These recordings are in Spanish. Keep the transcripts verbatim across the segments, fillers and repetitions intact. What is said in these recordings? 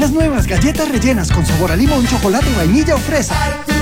Las nuevas galletas rellenas con sabor a limón, chocolate, vainilla o fresa.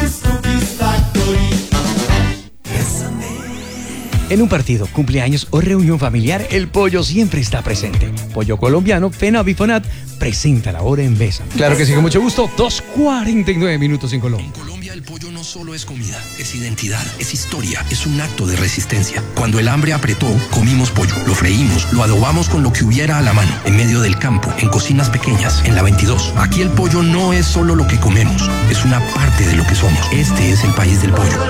En un partido, cumpleaños o reunión familiar, el pollo siempre está presente. Pollo colombiano, Fena Bifonat, presenta la hora en Bésame. Claro que sí, con mucho gusto. dos cuarenta y nueve minutos en Colombia. En Colombia el pollo no solo es comida, es identidad, es historia, es un acto de resistencia. Cuando el hambre apretó, comimos pollo, lo freímos, lo adobamos con lo que hubiera a la mano, en medio del campo, en cocinas pequeñas, en la veintidós. Aquí el pollo no es solo lo que comemos, es una parte de lo que somos. Este es el país del pollo.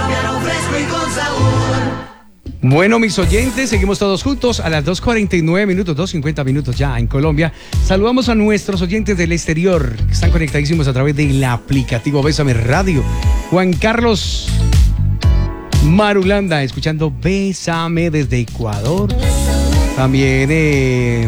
Bueno, mis oyentes, seguimos todos juntos a las dos cuarenta y nueve minutos, dos cincuenta minutos ya en Colombia. Saludamos a nuestros oyentes del exterior que están conectadísimos a través del aplicativo Bésame Radio. Juan Carlos Marulanda, escuchando Bésame desde Ecuador. También eh,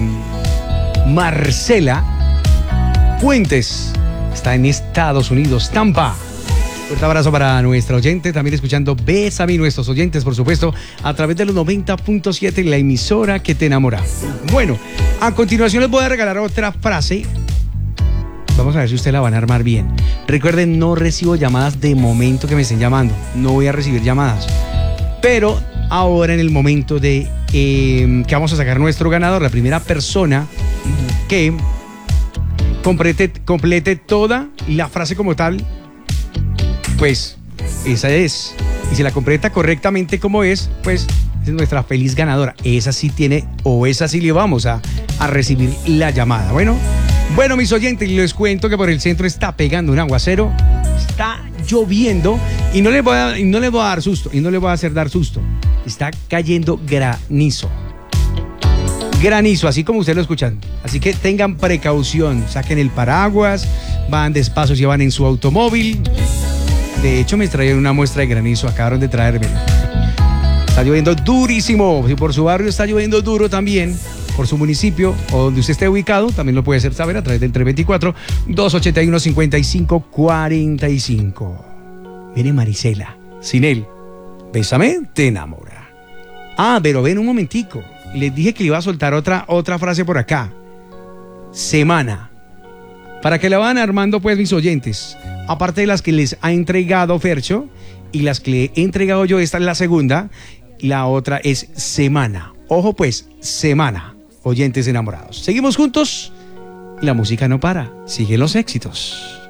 Marcela Fuentes está en Estados Unidos, Tampa. Fuerte abrazo para nuestra oyente, también escuchando Bésame, nuestros oyentes, por supuesto, a través de los noventa punto siete, la emisora que te enamora. Bueno, a continuación les voy a regalar otra frase. Vamos a ver si usted la van a armar bien. Recuerden, no recibo llamadas de momento que me estén llamando. No voy a recibir llamadas. Pero ahora en el momento de eh, que vamos a sacar nuestro ganador, la primera persona que complete, complete toda la frase como tal, pues esa es. Y si la completa correctamente como es, pues es nuestra feliz ganadora. Esa sí tiene, o esa sí le vamos a, a recibir la llamada. Bueno, bueno, mis oyentes, les cuento que por el centro está pegando un aguacero, está lloviendo y no les voy a, y no les voy a dar susto, y no les voy a hacer dar susto. Está cayendo granizo. Granizo, así como ustedes lo escuchan. Así que tengan precaución, saquen el paraguas, van despacio si van en su automóvil. De hecho, me trajeron una muestra de granizo, acabaron de traerme. Está lloviendo durísimo. Si por su barrio está lloviendo duro también, por su municipio o donde usted esté ubicado, también lo puede hacer saber a través del tres dos cuatro, dos ocho uno, cinco cinco cuatro cinco. Viene Marisela, sin él. Bésame, te enamora. Ah, pero ven un momentico. Les dije que le iba a soltar otra, otra frase por acá. Semana. Para que la van armando, pues, mis oyentes. Aparte de las que les ha entregado Fercho y las que le he entregado yo, esta es la segunda. La otra es semana. Ojo, pues, semana. Oyentes enamorados. Seguimos juntos. La música no para. Siguen los éxitos.